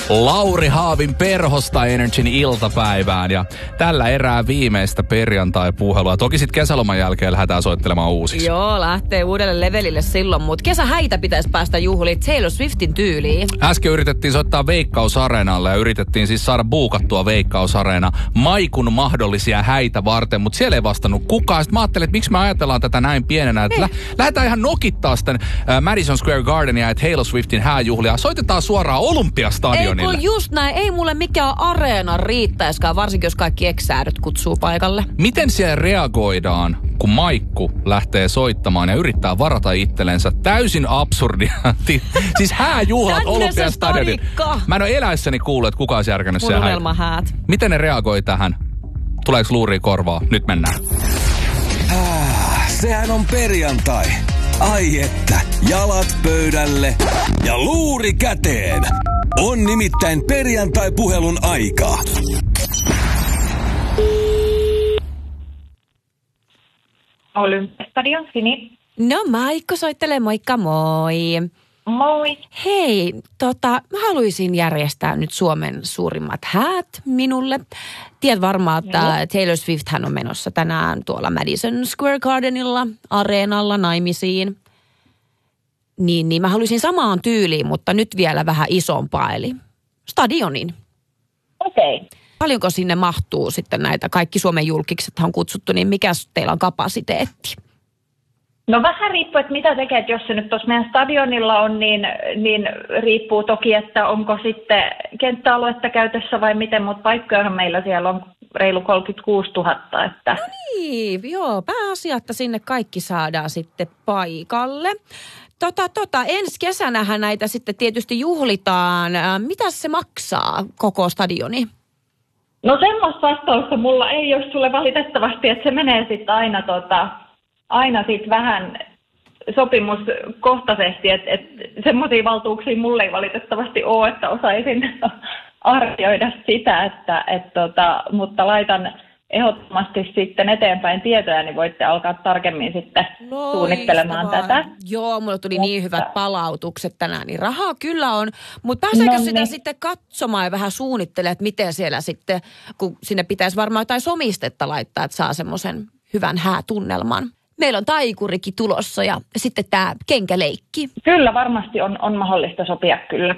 Lauri Haavin Perhosta Energyn iltapäivään ja tällä erää viimeistä perjantai-puhelua. Toki sitten kesäloman jälkeen lähdetään soittelemaan uusiksi. Joo, lähtee uudelle levelille silloin, mutta kesähäitä pitäisi päästä juhliin Taylor Swiftin tyyliin. Äsken yritettiin soittaa Veikkaus-areenalle ja yritettiin siis saada buukattua Veikkaus-areena Maikun mahdollisia häitä varten, mutta siellä ei vastannut kukaan. Sitten mä ajattelin, että miksi me ajatellaan tätä näin pienenä, että lähdetään ihan nokittaa sitten Madison Square Gardenia ja Taylor Swiftin hääjuhlia. Soitetaan suoraan Olympiastadionille. Ei kun just näin, ei mulle mikään areena riittäisikään, varsinkin jos kaikki eksäädyt kutsuu paikalle. Miten siellä reagoidaan, kun Maikku lähtee soittamaan ja yrittää varata itsellensä täysin absurdia? Siis hääjuhlat Olympiastadionilla. Mä en ole eläissäni kuullut, että kukaan olisi järkännyt siellä unelmahäät. Miten ne reagoi tähän? Tuleeko luuriin korvaa? Nyt mennään. Sehän on perjantai. Ai että, jalat pöydälle ja luuri käteen. On nimittäin perjantai-puhelun aika. Olympiastadion Sini. No Maikko soittelee, moikka moi. Moi. Hei, mä haluaisin järjestää nyt Suomen suurimmat häät minulle. Tiedät varmaan, että Taylor Swifthän on menossa tänään tuolla Madison Square Gardenilla, areenalla naimisiin. Niin mä haluaisin samaan tyyliin, mutta nyt vielä vähän isompaa, eli stadionin. Okei. Okay. Paljonko sinne mahtuu sitten näitä kaikki Suomen julkikset on kutsuttu, niin mikä teillä on kapasiteetti? No vähän riippuu, että mitä tekee, että jos se nyt tuossa meidän stadionilla on, niin riippuu toki, että onko sitten kenttäaluetta käytössä vai miten, mutta paikkojahan meillä siellä on reilu 36 000. Että... No niin, joo, pääasia, että sinne kaikki saadaan sitten paikalle. Ensi kesänähän näitä sitten tietysti juhlitaan. Mitä se maksaa koko stadioni? No semmoista vastausta mulla ei ole sulle valitettavasti, että se menee sitten aina sit vähän sopimuskohtaisesti, että semmoisia valtuuksia mulle ei valitettavasti ole, että osaisin arvioida sitä, mutta laitan ehdottomasti sitten eteenpäin tietoja, niin voitte alkaa tarkemmin sitten suunnittelemaan tätä. Joo, mulle tuli niin hyvät palautukset tänään, niin rahaa kyllä on. Mutta pääseekö sitä sitten katsomaan ja vähän suunnittelemaan, että miten siellä sitten, kun sinne pitäisi varmaan jotain somistetta laittaa, että saa semmoisen hyvän häätunnelman. Meillä on taikurikin tulossa ja sitten tämä kenkäleikki. Kyllä, varmasti on mahdollista sopia kyllä.